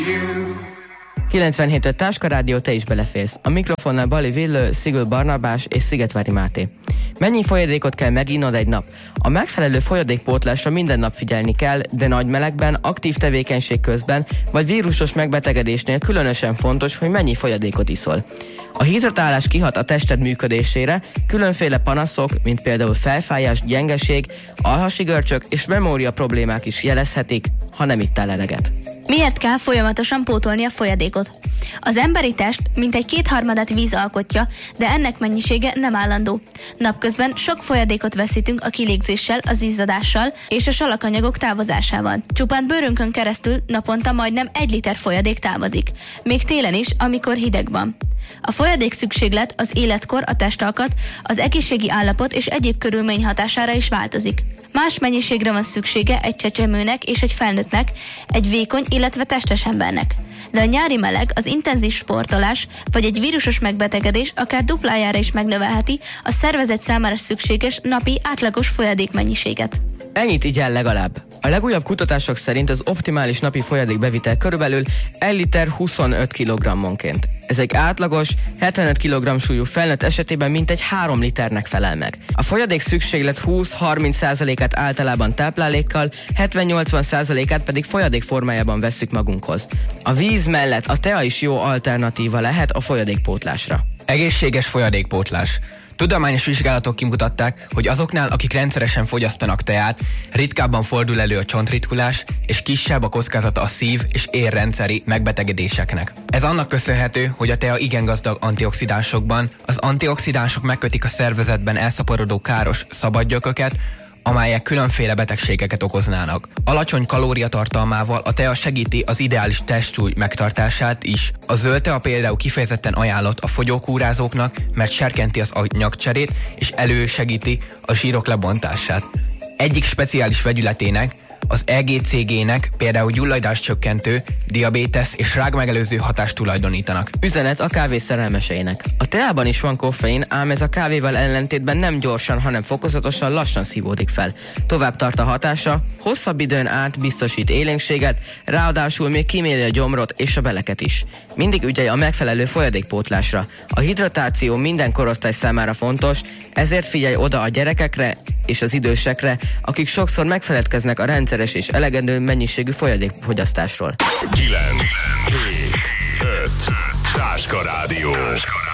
97 Táska Rádió, te is beleférsz. A mikrofonnál Bali Villő, Szigül Barnabás és Szigetvári Máté. Mennyi folyadékot kell meginnod egy nap? A megfelelő folyadékpótlásra minden nap figyelni kell, de nagy melegben, aktív tevékenység közben vagy vírusos megbetegedésnél különösen fontos, hogy mennyi folyadékot iszol. A hidratálás kihat a tested működésére, különféle panaszok, mint például fejfájás, gyengeség, alhasi görcsök és memória problémák is jelezhetik, ha nem ittál eleget. Miért kell folyamatosan pótolni a folyadékot? Az emberi test mintegy 2/3 víz alkotja, de ennek mennyisége nem állandó. Napközben sok folyadékot veszítünk a kilégzéssel, az izzadással és a salakanyagok távozásával. Csupán bőrünkön keresztül naponta majdnem 1 liter folyadék távozik. Még télen is, amikor hideg van. A folyadék szükséglet az életkor, a testalkat, az egészségi állapot és egyéb körülmény hatására is változik. Más mennyiségre van szüksége egy csecsemőnek és egy felnőttnek, egy vékony, illetve testes embernek. De a nyári meleg, az intenzív sportolás vagy egy vírusos megbetegedés akár duplájára is megnövelheti a szervezet számára szükséges napi átlagos folyadékmennyiséget. Ennyit igyál legalább. A legújabb kutatások szerint az optimális napi folyadékbevitel körülbelül 1 liter 25 kg-onként. Ez egy átlagos, 75 kg súlyú felnőtt esetében mintegy 3 liternek felel meg. A folyadék szükséglet 20-30%-át általában táplálékkal, 70-80%-át pedig folyadék formájában vesszük magunkhoz. A víz mellett a tea is jó alternatíva lehet a folyadékpótlásra. Egészséges folyadékpótlás. Tudományos vizsgálatok kimutatták, hogy azoknál, akik rendszeresen fogyasztanak teát, ritkábban fordul elő a csontritkulás, és kisebb a kockázata a szív- és érrendszeri megbetegedéseknek. Ez annak köszönhető, hogy a tea igen gazdag antioxidánsokban, az antioxidánsok megkötik a szervezetben elszaporodó káros szabadgyököket, amelyek különféle betegségeket okoznának. Alacsony kalóriatartalmával a tea segíti az ideális testsúly megtartását is. A zöld tea például kifejezetten ajánlott a fogyókúrázóknak, mert serkenti az anyagcserét és elősegíti a zsírok lebontását. Egyik speciális vegyületének, az EGCG-nek például gyulladáscsökkentő, diabétesz és rákmegelőző hatást tulajdonítanak. Üzenet a kávé szerelmeseinek. A teában is van koffein, ám ez a kávéval ellentétben nem gyorsan, hanem fokozatosan lassan szívódik fel. Tovább tart a hatása, hosszabb időn át biztosít élénkséget, ráadásul még kíméli a gyomrot és a beleket is. Mindig ügyelj a megfelelő folyadékpótlásra. A hidratáció minden korosztály számára fontos, ezért figyelj oda a gyerekekre és az idősekre, akik sokszor megfeledkeznek a rendszeres és elegendő mennyiségű folyadékfogyasztásról. 9, 7, 5, Táska Rádió.